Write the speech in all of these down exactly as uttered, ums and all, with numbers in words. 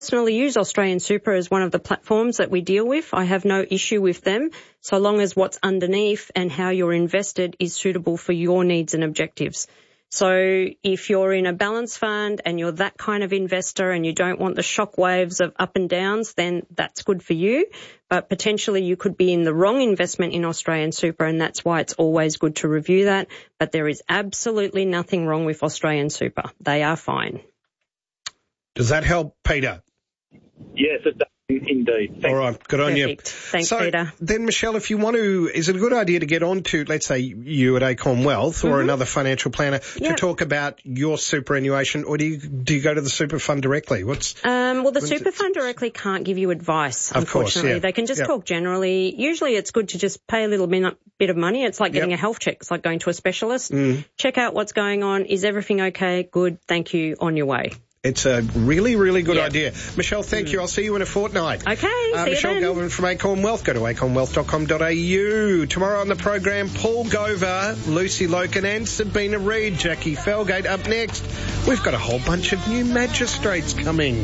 personally use Australian Super as one of the platforms that we deal with. I have no issue with them so long as what's underneath and how you're invested is suitable for your needs and objectives. So if you're in a balance fund and you're that kind of investor and you don't want the shock waves of up and downs, then that's good for you. But potentially you could be in the wrong investment in Australian Super, and that's why it's always good to review that. But there is absolutely nothing wrong with Australian Super. They are fine. Does that help, Peter? Yes, it does. Indeed. Thanks. All right, good on Perfect. you. Thanks, so Peter. Then, Michelle, if you want to, is it a good idea to get on to, let's say, you at Acorn Wealth or mm-hmm. another financial planner yep. to talk about your superannuation, or do you do you go to the super fund directly? What's um, well, the super fund directly can't give you advice, of unfortunately. Course, yeah. They can just yep. talk generally. Usually it's good to just pay a little bit of money. It's like getting yep. a health check. It's like going to a specialist. Mm. Check out what's going on. Is everything okay? Good. Thank you. On your way. It's a really, really good yeah. idea. Michelle, thank mm. you. I'll see you in a fortnight. Okay, uh, see Michelle you then. Galvin from Acorn Wealth. Go to acorn wealth dot com dot a u. Tomorrow on the program, Paul Gover, Lucy Loken and Sabina Reid. Jackie Felgate up next. We've got a whole bunch of new magistrates coming.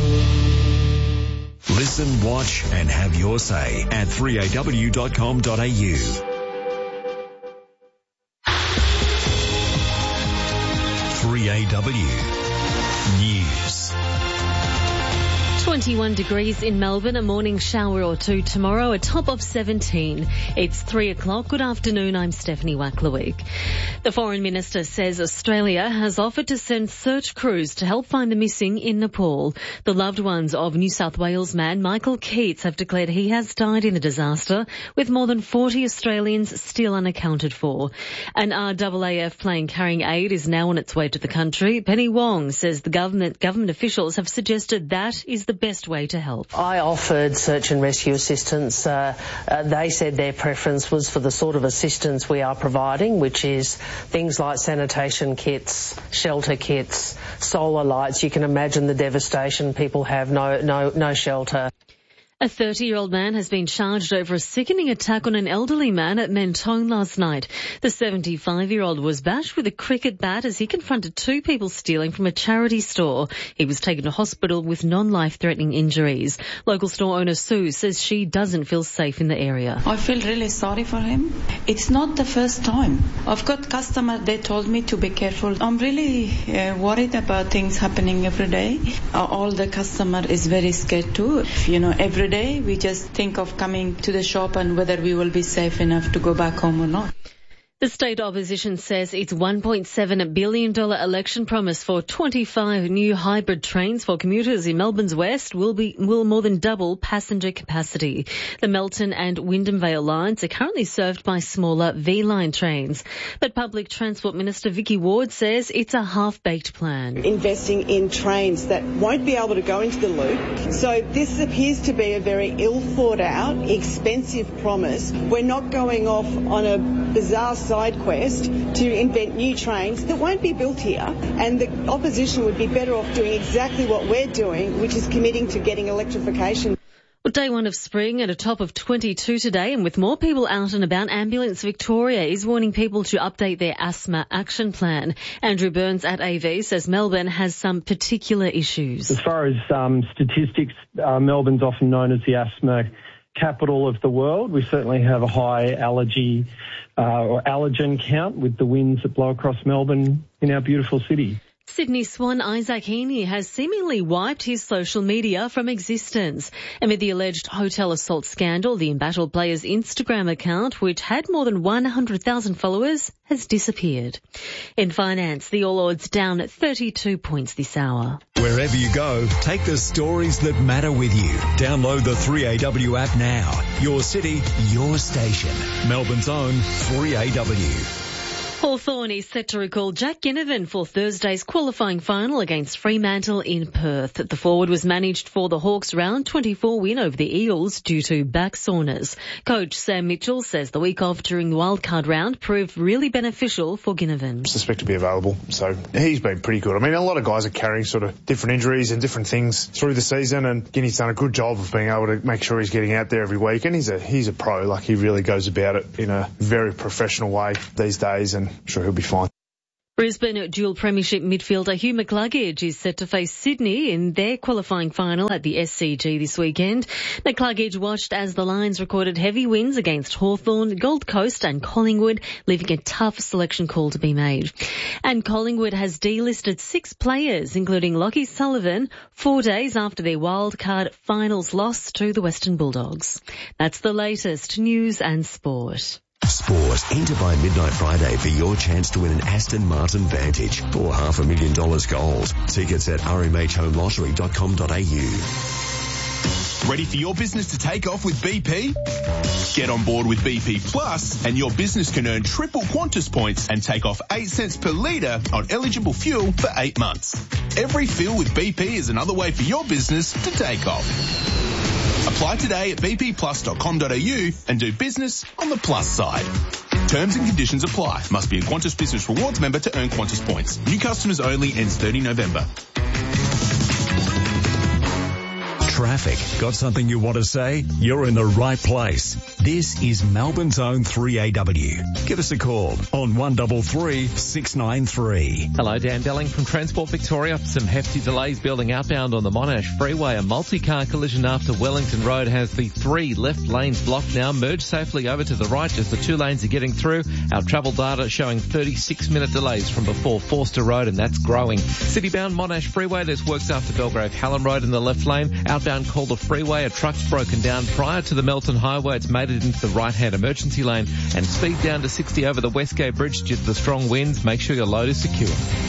Listen, watch and have your say at three a w dot com dot a u. three A W News. twenty-one degrees in Melbourne, a morning shower or two tomorrow, a top of seventeen. It's three o'clock. Good afternoon, I'm Stephanie Wacklewick. The Foreign Minister says Australia has offered to send search crews to help find the missing in Nepal. The loved ones of New South Wales man Michael Keats have declared he has died in the disaster, with more than forty Australians still unaccounted for. An R A A F plane carrying aid is now on its way to the country. Penny Wong says the government, government officials have suggested that is the best way to help. I offered search and rescue assistance. Uh, uh, they said their preference was for the sort of assistance we are providing, which is things like sanitation kits, shelter kits, solar lights. You can imagine the devastation. People have no, no, no shelter. A thirty-year-old man has been charged over a sickening attack on an elderly man at Mentone last night. The seventy-five-year-old was bashed with a cricket bat as he confronted two people stealing from a charity store. He was taken to hospital with non-life-threatening injuries. Local store owner Sue says she doesn't feel safe in the area. I feel really sorry for him. It's not the first time. I've got customers, they told me to be careful. I'm really uh, worried about things happening every day. Uh, all the customer is very scared too. You know, every day we just think of coming to the shop and whether we will be safe enough to go back home or not. The state opposition says its one point seven billion dollars election promise for twenty-five new hybrid trains for commuters in Melbourne's west will be will more than double passenger capacity. The Melton and Wyndham Vale lines are currently served by smaller V-line trains. But Public Transport Minister Vicky Ward says it's a half-baked plan. Investing in trains that won't be able to go into the loop. So this appears to be a very ill-thought-out, expensive promise. We're not going off on a bizarre side quest to invent new trains that won't be built here, and the opposition would be better off doing exactly what we're doing, which is committing to getting electrification. Well, day one of spring at a top of twenty-two today, and with more people out and about, Ambulance Victoria is warning people to update their asthma action plan. Andrew Burns at A V says Melbourne has some particular issues. As far as um, statistics, uh, Melbourne's often known as the asthma capital of the world. We certainly have a high allergy uh, or allergen count with the winds that blow across Melbourne in our beautiful city. Sydney Swan Isaac Heaney has seemingly wiped his social media from existence. Amid the alleged hotel assault scandal, the embattled player's Instagram account, which had more than one hundred thousand followers, has disappeared. In finance, the All Ords down at thirty-two points this hour. Wherever you go, take the stories that matter with you. Download the three A W app now. Your city, your station. Melbourne's own three A W. Hawthorn is set to recall Jack Ginnivan for Thursday's qualifying final against Fremantle in Perth. The forward was managed for the Hawks' round twenty-four win over the Eagles due to back soreness. Coach Sam Mitchell says the week off during the wildcard round proved really beneficial for Ginnivan. Suspect to be available, so he's been pretty good. I mean, a lot of guys are carrying sort of different injuries and different things through the season, and Ginny's done a good job of being able to make sure he's getting out there every week, and he's a he's a pro. Like, he really goes about it in a very professional way these days, and I'm sure he'll be fine. Brisbane dual premiership midfielder Hugh McCluggage is set to face Sydney in their qualifying final at the S C G this weekend. McCluggage watched as the Lions recorded heavy wins against Hawthorn, Gold Coast and Collingwood, leaving a tough selection call to be made. And Collingwood has delisted six players, including Lockie Sullivan, four days after their wildcard finals loss to the Western Bulldogs. That's the latest news and sport. Sport. Enter by midnight Friday for your chance to win an Aston Martin Vantage or half a million dollars gold. Tickets at r m h home lottery dot com dot a u. Ready for your business to take off with B P? Get on board with B P Plus and your business can earn triple Qantas points and take off eight cents per litre on eligible fuel for eight months. Every fill with B P is another way for your business to take off. Apply today at b p plus dot com dot a u and do business on the plus side. Terms and conditions apply. Must be a Qantas Business Rewards member to earn Qantas points. New customers only. Ends thirtieth of November. Traffic. Got something you want to say? You're in the right place. This is Melbourne's own three A W. Give us a call on one three three, six nine three. Hello, Dan Delling from Transport Victoria. Some hefty delays building outbound on the Monash Freeway. A multi-car collision after Wellington Road has the three left lanes blocked now. Merge safely over to the right as the two lanes are getting through. Our travel data showing thirty-six minute delays from before Forster Road, and that's growing. City-bound Monash Freeway, there's works after Belgrave Hallam Road in the left lane. Outbound Calder Freeway, a truck's broken down prior to the Melton Highway. It's made it into the right-hand emergency lane, and speed down to sixty over the Westgate Bridge due to the strong winds. Make sure your load is secure.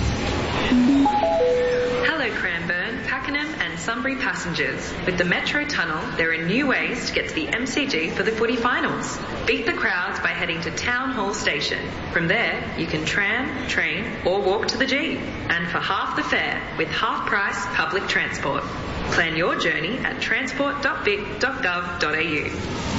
Hello Cranbourne, Pakenham and Sunbury passengers. With the Metro Tunnel, there are new ways to get to the M C G for the footy finals. Beat the crowds by heading to Town Hall Station. From there, you can tram, train or walk to the G. And for half the fare, with half-price public transport. Plan your journey at transport dot vic dot gov dot a u.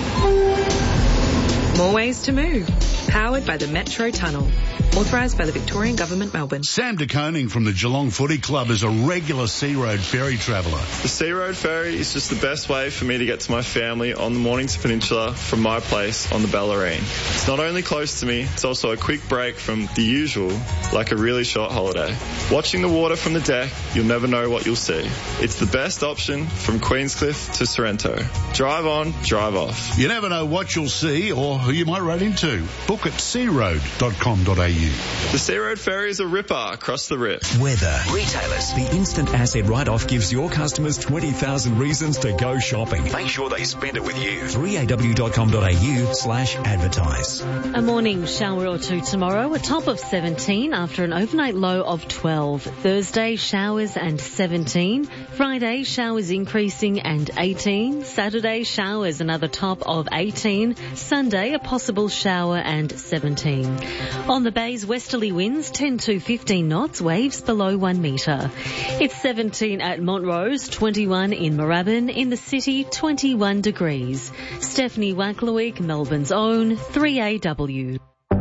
More ways to move. Powered by the Metro Tunnel. Authorised by the Victorian Government, Melbourne. Sam de Koning from the Geelong Footy Club is a regular Sea Road ferry traveller. The Sea Road ferry is just the best way for me to get to my family on the Mornington Peninsula from my place on the Bellarine. It's not only close to me, it's also a quick break from the usual, like a really short holiday. Watching the water from the deck, you'll never know what you'll see. It's the best option from Queenscliff to Sorrento. Drive on, drive off. You never know what you'll see or who you might run into. Book at sea road dot com dot a u. The Sea Road ferry is a ripper across the rip. Weather. Retailers. The instant asset write-off gives your customers twenty thousand reasons to go shopping. Make sure they spend it with you. three a w dot com dot a u slash advertise. A morning shower or two tomorrow, a top of seventeen after an overnight low of twelve. Thursday, showers and seventeen. Friday, showers increasing and eighteen. Saturday, showers, another top of eighteen. Sunday, a possible shower and seventeen. On the Bay's westerly winds ten to fifteen knots, waves below one metre. It's seventeen at Montrose, twenty-one in Moorabbin, in the city twenty-one degrees. Stephanie Wacklewick, Melbourne's own three A W.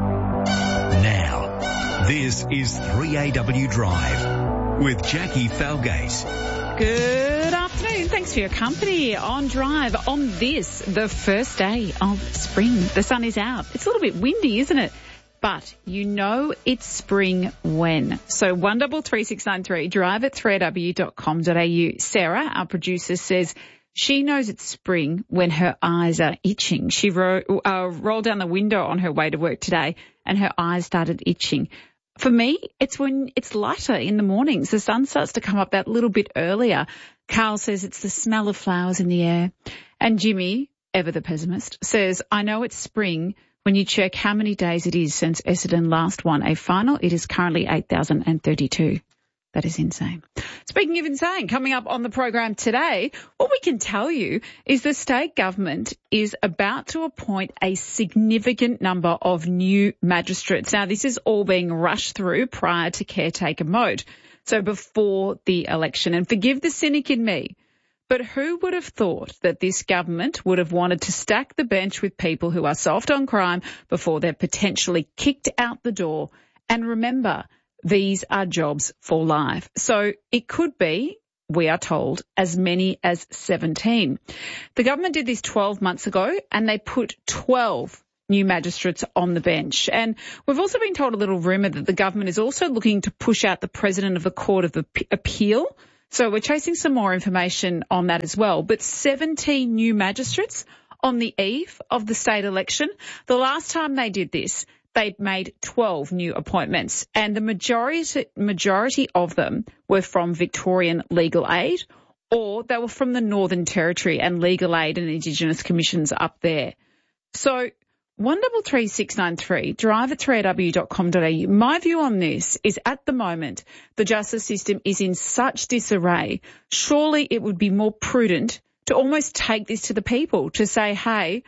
Now, this is three A W Drive with Jackie Falgate. Good afternoon. Thanks for your company on Drive on this, the first day of spring. The sun is out. It's a little bit windy, isn't it? But you know it's spring when. So one double three six nine three, drive at three a w dot com dot a u. Sarah, our producer, says she knows it's spring when her eyes are itching. She ro- uh, rolled down the window on her way to work today and her eyes started itching. For me, it's when it's lighter in the mornings. The sun starts to come up that little bit earlier. Carl says it's the smell of flowers in the air. And Jimmy, ever the pessimist, says, I know it's spring when you check how many days it is since Essendon last won a final. It is currently eight thousand thirty-two. That is insane. Speaking of insane, coming up on the program today, what we can tell you is the state government is about to appoint a significant number of new magistrates. Now, this is all being rushed through prior to caretaker mode, so before the election. And forgive the cynic in me, but who would have thought that this government would have wanted to stack the bench with people who are soft on crime before they're potentially kicked out the door? And remember, these are jobs for life. So it could be, we are told, as many as seventeen. The government did this twelve months ago and they put twelve new magistrates on the bench. And we've also been told a little rumour that the government is also looking to push out the president of the Court of Appeal. So we're chasing some more information on that as well. But seventeen new magistrates on the eve of the state election. The last time they did this, they made twelve new appointments, and the majority majority of them were from Victorian Legal Aid, or they were from the Northern Territory and Legal Aid and Indigenous commissions up there. So one double three six nine three, drive at three A W dot com dot A U. My view on this is at the moment the justice system is in such disarray. Surely it would be more prudent to almost take this to the people, to say, hey,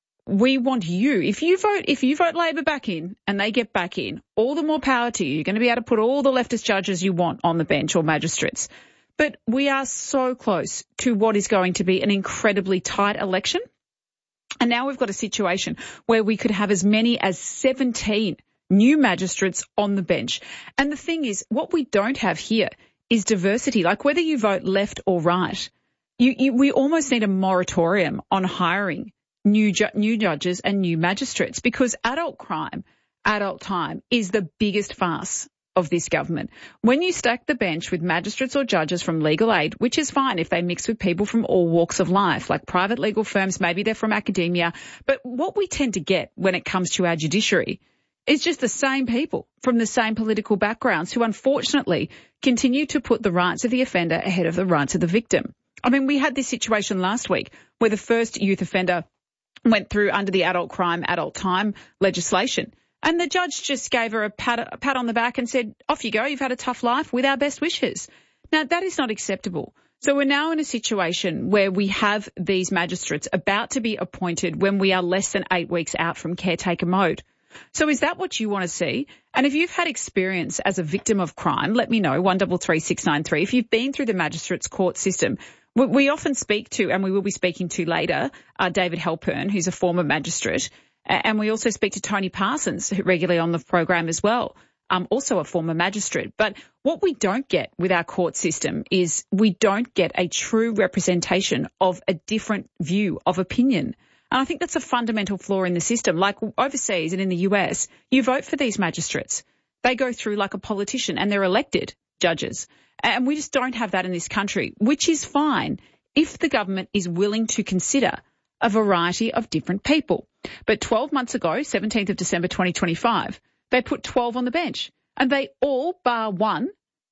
we want you. If you vote, if you vote Labor back in and they get back in, all the more power to you. You're going to be able to put all the leftist judges you want on the bench or magistrates. But we are so close to what is going to be an incredibly tight election. And now we've got a situation where we could have as many as seventeen new magistrates on the bench. And the thing is, what we don't have here is diversity. Like whether you vote left or right, you, you, we almost need a moratorium on hiring new ju- new judges and new magistrates, because adult crime, adult time is the biggest farce of this government. When you stack the bench with magistrates or judges from legal aid, which is fine if they mix with people from all walks of life, like private legal firms, maybe they're from academia, but what we tend to get when it comes to our judiciary is just the same people from the same political backgrounds who unfortunately continue to put the rights of the offender ahead of the rights of the victim. I mean, we had this situation last week where the first youth offender went through under the adult crime, adult time legislation. And the judge just gave her a pat, a pat on the back and said, off you go, you've had a tough life, with our best wishes. Now, that is not acceptable. So we're now in a situation where we have these magistrates about to be appointed when we are less than eight weeks out from caretaker mode. So is that what you want to see? And if you've had experience as a victim of crime, let me know, one double three six nine three. If you've been through the magistrates court system, we often speak to, and we will be speaking to later, uh, David Halpern, who's a former magistrate, and we also speak to Tony Parsons, who regularly on the program as well, um, also a former magistrate. But what we don't get with our court system is we don't get a true representation of a different view of opinion. And I think that's a fundamental flaw in the system. Like overseas and in the U S, you vote for these magistrates. They go through like a politician and they're elected judges. And we just don't have that in this country, which is fine if the government is willing to consider a variety of different people. But twelve months ago, seventeenth of December twenty twenty-five, they put twelve on the bench, and they all, bar one,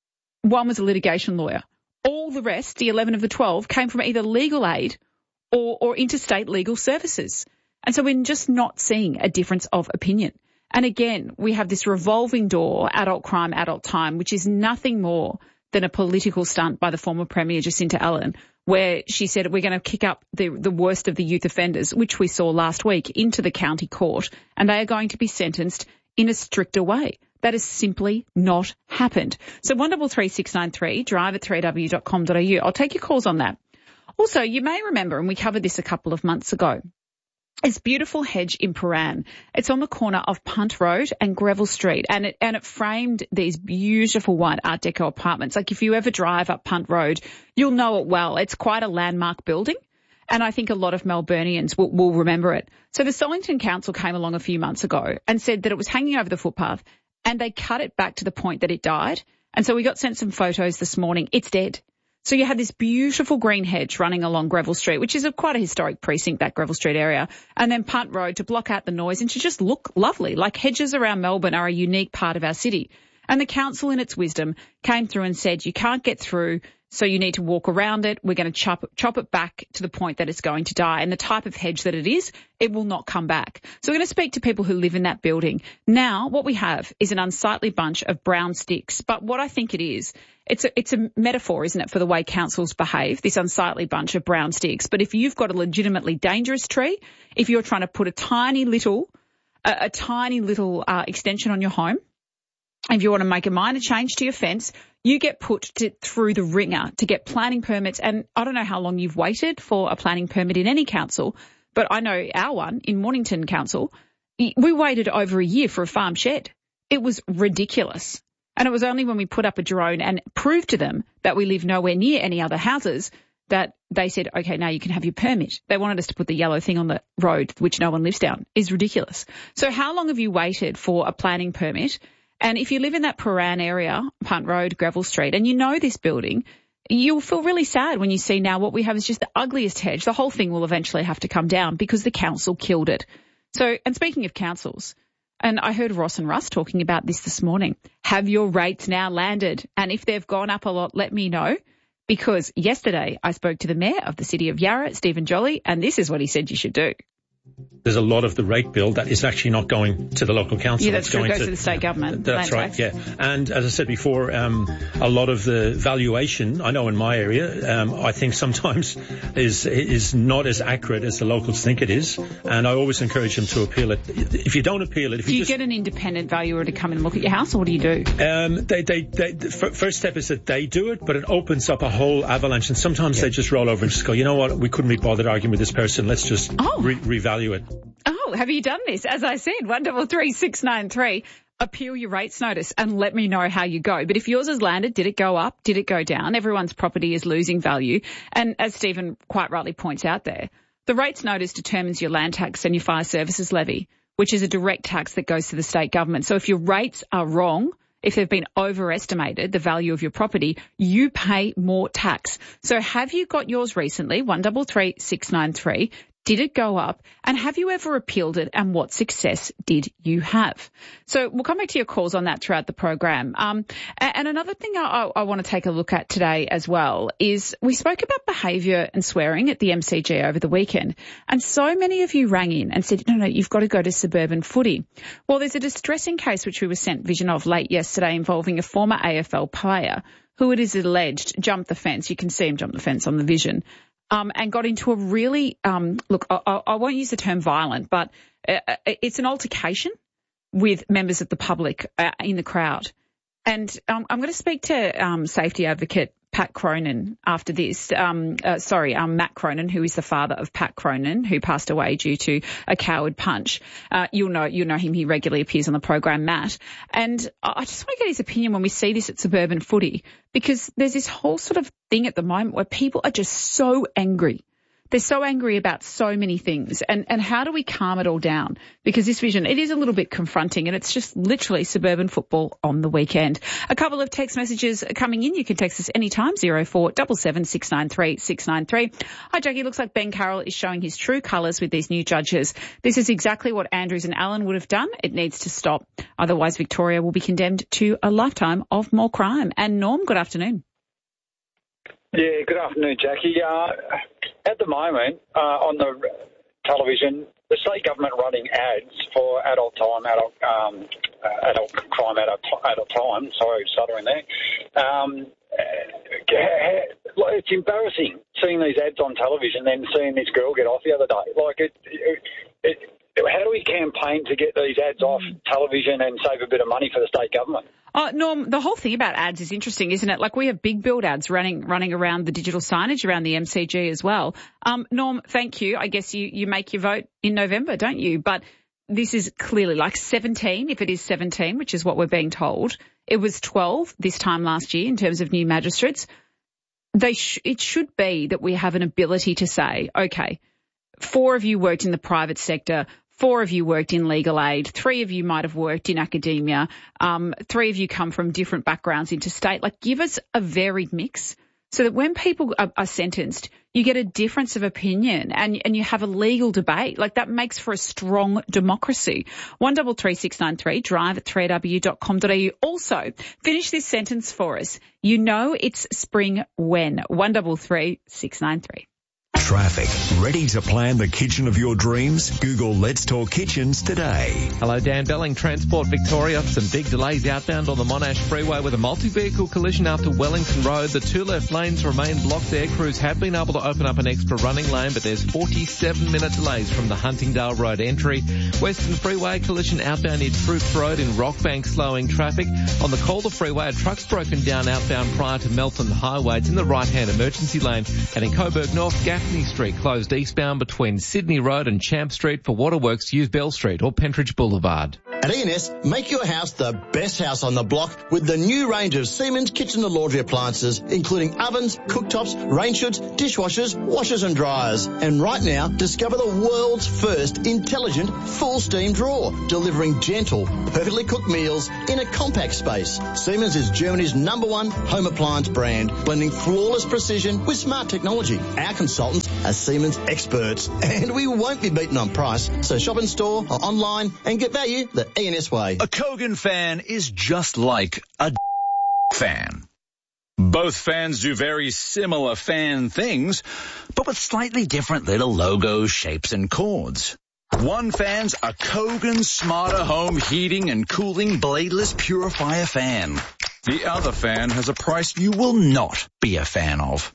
one was a litigation lawyer. All the rest, the eleven of the twelve, came from either legal aid or, or interstate legal services. And so we're just not seeing a difference of opinion. And again, we have this revolving door, adult crime, adult time, which is nothing more than a political stunt by the former Premier Jacinta Allen, where she said we're going to kick up the, the worst of the youth offenders, which we saw last week, into the county court, and they are going to be sentenced in a stricter way. That has simply not happened. So one double three six nine three, drive at three A W dot com dot A U. I'll take your calls on that. Also, you may remember, and we covered this a couple of months ago, it's beautiful hedge in Paran. It's on the corner of Punt Road and Greville Street, and it and it framed these beautiful white Art Deco apartments. Like if you ever drive up Punt Road, you'll know it well. It's quite a landmark building, and I think a lot of Melburnians will, will remember it. So the Solington Council came along a few months ago and said that it was hanging over the footpath, and they cut it back to the point that it died. And so we got sent some photos this morning. It's dead. So you had this beautiful green hedge running along Greville Street, which is a quite a historic precinct, that Greville Street area, and then Punt Road to block out the noise and to just look lovely. Like hedges around Melbourne are a unique part of our city. And the council, in its wisdom, came through and said, you can't get through, so you need to walk around it. We're going to chop, chop it back to the point that it's going to die. And the type of hedge that it is, it will not come back. So we're going to speak to people who live in that building. Now, what we have is an unsightly bunch of brown sticks. But what I think it is, it's a, it's a metaphor, isn't it, for the way councils behave, this unsightly bunch of brown sticks. But if you've got a legitimately dangerous tree, if you're trying to put a tiny little, a, a tiny little uh, extension on your home, if you want to make a minor change to your fence, you get put to, through the ringer to get planning permits. And I don't know how long you've waited for a planning permit in any council, but I know our one in Mornington Council, we waited over a year for a farm shed. It was ridiculous. And it was only when we put up a drone and proved to them that we live nowhere near any other houses that they said, okay, now you can have your permit. They wanted us to put the yellow thing on the road, which no one lives down, is ridiculous. So how long have you waited for a planning permit? And if you live in that Paran area, Punt Road, Greville Street, and you know this building, you'll feel really sad when you see now what we have is just the ugliest hedge. The whole thing will eventually have to come down because the council killed it. So, and speaking of councils, and I heard Ross and Russ talking about this this morning, have your rates now landed? And if they've gone up a lot, let me know. Because yesterday I spoke to the Mayor of the City of Yarra, Stephen Jolly, and this is what he said you should do. There's a lot of the rate bill that is actually not going to the local council. Yeah, that's it's true. going It goes to, to the state government. That's right, yeah. And as I said before, um, a lot of the valuation, I know in my area, um, I think sometimes is is not as accurate as the locals think it is. And I always encourage them to appeal it. If you don't appeal it, if do you, you just, get an independent valuer to come and look at your house, or what do you do? Um, they, they, they, the f- first step is that they do it, but it opens up a whole avalanche. And sometimes yeah. they just roll over and just go, you know what, we couldn't be bothered arguing with this person. Let's just oh. re- revalue it. Oh, have you done this? As I said, one double three six nine three. Appeal your rates notice and let me know how you go. But if yours has landed, did it go up? Did it go down? Everyone's property is losing value. And as Stephen quite rightly points out there, the rates notice determines your land tax and your fire services levy, which is a direct tax that goes to the state government. So if your rates are wrong, if they've been overestimated, the value of your property, you pay more tax. So have you got yours recently? one double three six nine three. Did it go up? And have you ever appealed it? And what success did you have? So we'll come back to your calls on that throughout the program. Um, and another thing I, I want to take a look at today as well is we spoke about behaviour and swearing at the M C G over the weekend. And so many of you rang in and said, no, no, you've got to go to suburban footy. Well, there's a distressing case which we were sent vision of late yesterday involving a former A F L player who it is alleged jumped the fence. You can see him jump the fence on the vision. Um, and got into a really, um, look, I, I won't use the term violent, but uh, it's an altercation with members of the public uh, in the crowd. And um, I'm going to speak to um, safety advocate Pat Cronin after this. Um, uh, sorry, um, Matt Cronin, who is the father of Pat Cronin, who passed away due to a coward punch. Uh, you'll know, you'll know him. He regularly appears on the program, Matt. And I just want to get his opinion when we see this at suburban footy, because there's this whole sort of thing at the moment where people are just so angry. They're so angry about so many things. And, and how do we calm it all down? Because this vision, it is a little bit confronting, and it's just literally suburban football on the weekend. A couple of text messages coming in. You can text us anytime, zero four seven seven six nine three six nine three. Hi, Jackie. Looks like Ben Carroll is showing his true colours with these new judges. This is exactly what Andrews and Allen would have done. It needs to stop. Otherwise, Victoria will be condemned to a lifetime of more crime. And Norm, good afternoon. Yeah, good afternoon, Jackie. Uh, at the moment, uh, on the television, the state government running ads for adult time, adult um, uh, adult crime, adult, adult time. Sorry, stuttering there. Um, uh, it's embarrassing seeing these ads on television, then seeing this girl get off the other day. Like it. it, it How do we campaign to get these ads off television and save a bit of money for the state government? Oh, Norm, the whole thing about ads is interesting, isn't it? Like we have big build ads running running around the digital signage around the M C G as well. Um, Norm, thank you. I guess you, you make your vote in November, don't you? But this is clearly like seventeen, if it is seventeen, which is what we're being told. It was twelve this time last year in terms of new magistrates. They sh- it should be that we have an ability to say, okay, four of you worked in the private sector. Four of you worked in legal aid. Three of you might have worked in academia. Um, three of you come from different backgrounds interstate. Like, give us a varied mix so that when people are, are sentenced, you get a difference of opinion and, and you have a legal debate. Like, that makes for a strong democracy. one double three six nine three, drive at three a w dot com dot a u. Also, finish this sentence for us. You know it's spring when? one double three six nine three. Traffic. Ready to plan the kitchen of your dreams? Google Let's Talk Kitchens today. Hello, Dan Belling, Transport Victoria. Some big delays outbound on the Monash Freeway with a multi-vehicle collision after Wellington Road. The two left lanes remain blocked there. Crews have been able to open up an extra running lane, but there's forty-seven minute delays from the Huntingdale Road entry. Western Freeway collision outbound near Troops Road in Rockbank, slowing traffic. On the Calder Freeway, a truck's broken down outbound prior to Melton Highway. It's in the right-hand emergency lane. And in Coburg North, Gaffney Street closed eastbound between Sydney Road and Champ Street for waterworks. Use Bell Street or Pentridge Boulevard. At E and S, make your house the best house on the block with the new range of Siemens kitchen and laundry appliances, including ovens, cooktops, range hoods, dishwashers, washers and dryers. And right now, discover the world's first intelligent full steam drawer, delivering gentle, perfectly cooked meals in a compact space. Siemens is Germany's number one home appliance brand, blending flawless precision with smart technology. Our consultants are Siemens experts, and we won't be beaten on price. So shop in store or online and get value the E and S way. A Kogan fan is just like a fan. Both fans do very similar fan things, but with slightly different little logos, shapes, and chords. One fan's a Kogan Smarter Home Heating and Cooling Bladeless Purifier fan. The other fan has a price you will not be a fan of.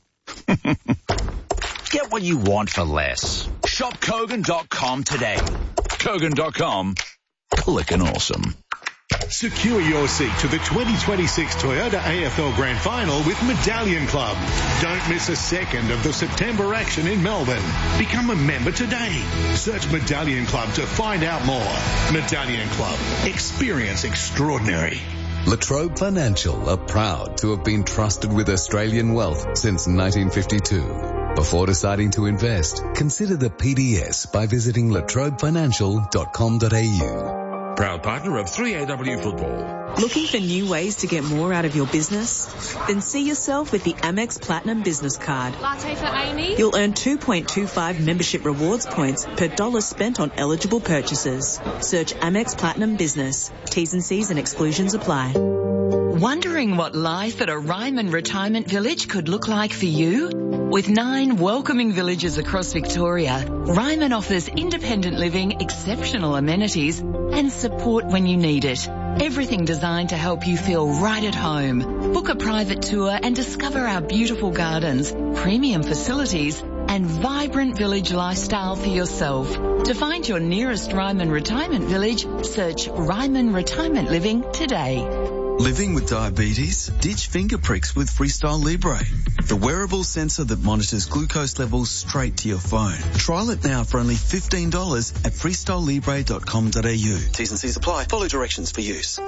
Get what you want for less. Shop Kogan dot com today. Kogan dot com. Clickin' awesome. Secure your seat to the twenty twenty-six Toyota A F L Grand Final with Medallion Club. Don't miss a second of the September action in Melbourne. Become a member today. Search Medallion Club to find out more. Medallion Club. Experience extraordinary. Latrobe Financial are proud to have been trusted with Australian wealth since nineteen fifty-two. Before deciding to invest, consider the P D S by visiting latrobe financial dot com dot a u. Proud partner of three A W Football. Looking for new ways to get more out of your business? Then see yourself with the Amex Platinum Business Card. Latte for Amy. You'll earn two point two five membership rewards points per dollar spent on eligible purchases. Search Amex Platinum Business. T's and C's and exclusions apply. Wondering what life at a Ryman Retirement Village could look like for you? With nine welcoming villages across Victoria, Ryman offers independent living, exceptional amenities, and support when you need it. Everything designed to help you feel right at home. Book a private tour and discover our beautiful gardens, premium facilities, and vibrant village lifestyle for yourself. To find your nearest Ryman Retirement Village, search Ryman Retirement Living today. Living with diabetes? Ditch finger pricks with Freestyle Libre, the wearable sensor that monitors glucose levels straight to your phone. Trial it now for only fifteen dollars at freestyle libre dot com dot a u. T's and C's apply. Follow directions for use.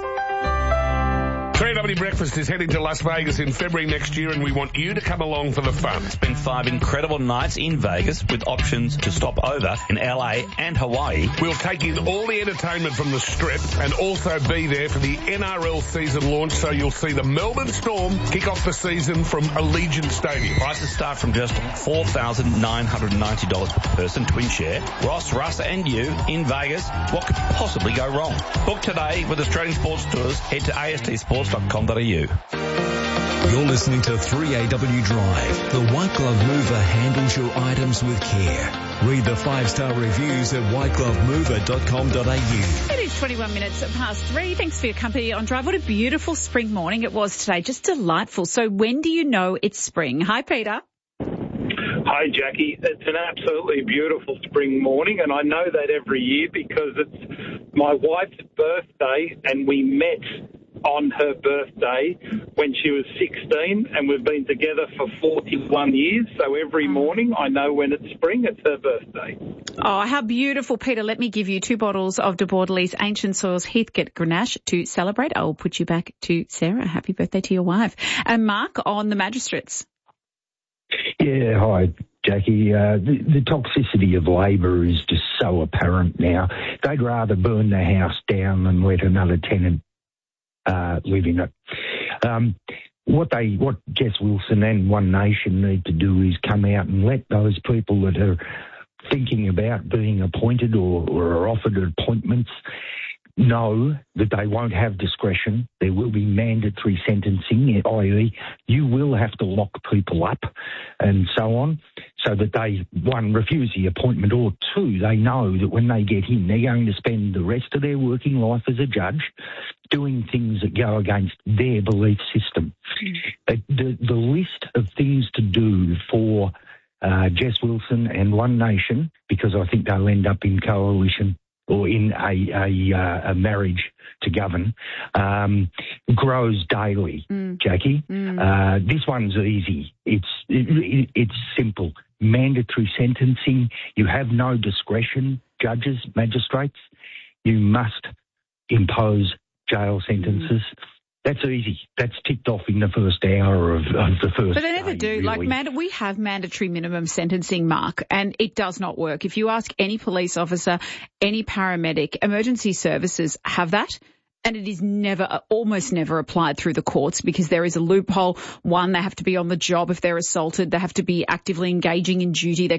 three A W Breakfast is heading to Las Vegas in February next year, and we want you to come along for the fun. Spend five incredible nights in Vegas with options to stop over in L A and Hawaii. We'll take in all the entertainment from the Strip and also be there for the N R L season launch, so you'll see the Melbourne Storm kick off the season from Allegiant Stadium. Prices start from just four thousand nine hundred ninety dollars per person, twin share. Ross, Russ and you in Vegas. What could possibly go wrong? Book today with Australian Sports Tours. Head to a s t sports dot com dot a u. You're listening to three A W Drive. The White Glove Mover handles your items with care. Read the five-star reviews at white glove mover dot com dot a u. It is twenty-one minutes past three. Thanks for your company on Drive. What a beautiful spring morning it was today. Just delightful. So when do you know it's spring? Hi, Peter. Hi, Jackie. It's an absolutely beautiful spring morning, and I know that every year because it's my wife's birthday, and we met on her birthday when she was sixteen, and we've been together for forty-one years. So every morning I know when it's spring, it's her birthday. Oh, how beautiful, Peter. Let me give you two bottles of De Bordelais Ancient Soils Heathcote Grenache to celebrate. I will put you back to Sarah. Happy birthday to your wife. And Mark on the Magistrates. Yeah, hi, Jackie. Uh, the, the toxicity of Labor is just so apparent now. They'd rather burn the house down than let another tenant uh, live in it. Um, what they, what Jess Wilson and One Nation need to do is come out and let those people that are thinking about being appointed or, or are offered appointments know that they won't have discretion. There will be mandatory sentencing, that is you will have to lock people up and so on, so that they, one, refuse the appointment, or two, they know that when they get in, they're going to spend the rest of their working life as a judge doing things that go against their belief system. Mm. The, the list of things to do for uh, Jess Wilson and One Nation, because I think they'll end up in coalition or in a, a, uh, a marriage to govern, um, grows daily, mm. Jackie. Mm. Uh, this one's easy. It's it, it's simple. Mandatory sentencing. You have no discretion, judges, magistrates. You must impose jail sentences. That's easy. That's ticked off in the first hour of, of the first But they never day, do. really. Like, mand- we have mandatory minimum sentencing, Mark, and it does not work. If you ask any police officer, any paramedic, emergency services have that. And it is never, almost never applied through the courts because there is a loophole. One, they have to be on the job if they're assaulted. They have to be actively engaging in duty. They